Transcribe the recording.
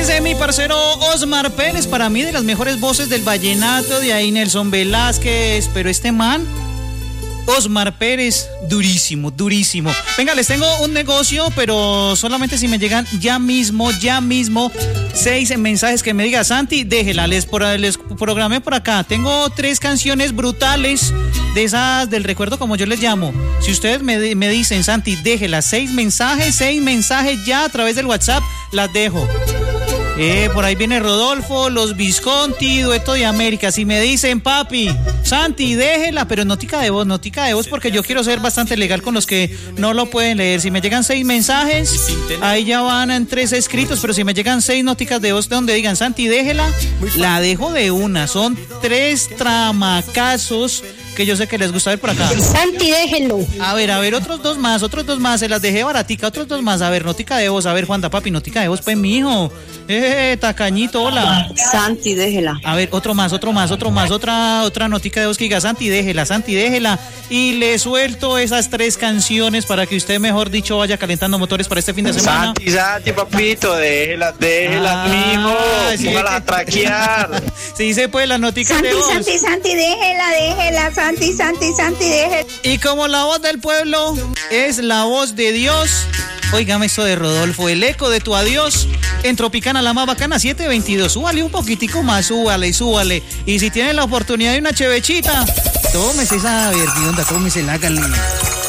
es mi parcero Osmar Pérez, para mí de las mejores voces del vallenato, de ahí Nelson Velázquez, pero este man, Osmar Pérez, durísimo, durísimo. Venga, les tengo un negocio, pero solamente si me llegan ya mismo, 6 mensajes que me diga, Santi, déjela, les programé por acá. Tengo 3 canciones brutales, de esas del recuerdo, como yo les llamo. Si ustedes me dicen, Santi, déjela, 6 mensajes ya a través del WhatsApp, las dejo. Por ahí viene Rodolfo, Los Visconti, Dueto de América. Si me dicen, papi, Santi, déjela, pero notica de voz, porque yo quiero ser bastante legal con los que no lo pueden leer. Si me llegan 6 mensajes, ahí ya van en 3 escritos, pero si me llegan 6 noticas de voz donde digan, Santi, déjela, la dejo de una. Son 3 tramacazos que yo sé que les gusta ver por acá. Santi, déjenlo. A ver, otros dos más, se las dejé baratica, otros 2 más. A ver, notica de voz, a ver, Juanda, papi, notica de voz, pues, mijo. Tacañito, hola. Santi, déjela. A ver, otro más, otra notica de voz que diga, Santi, déjela. Y le suelto esas 3 canciones para que usted, mejor dicho, vaya calentando motores para este fin de semana. Santi, papito, déjelas, mijo. Sí, póngala a traquear. Sí, se puede, las noticas Santi, de voz. Santi, déjela, Santi, déjela. Y como la voz del pueblo es la voz de Dios, óigame esto de Rodolfo, el eco de tu adiós en Tropicana, la más bacana, 722. Súbale un poquitico más, súbale. Y si tienen la oportunidad de una chevechita, tómese esa verdionda, tómese, hágale.